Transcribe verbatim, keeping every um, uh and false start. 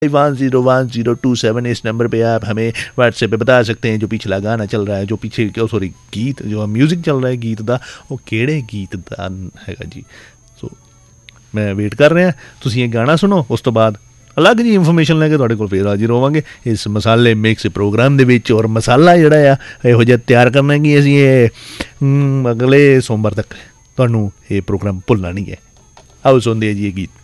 One zero one zero two seven इस number पे आप हमें व्हाट्सएप पे बता सकते हैं जो पिछला गाना चल रहा है, जो पीछे सॉरी गीत जो म्यूजिक चल रहा है गीत का वो किहड़े गीत का हैगा जी। सो मैं वेट कर रहा, तुसीं ये गाना सुनो, उस तो बाद अलग जी इन्फॉर्मेशन लैके तुहाडे कोल फिर हाजिर होवांगे इस मसाले मिक्स प्रोग्राम दे विच। और मसाला जिहड़ा आ इहो जिहा तैयार करना कि असीं ये अगले सोमवार तक तुहानूं ये प्रोग्राम भुलना नहीं है। आओ सुनदे जी ये गीत।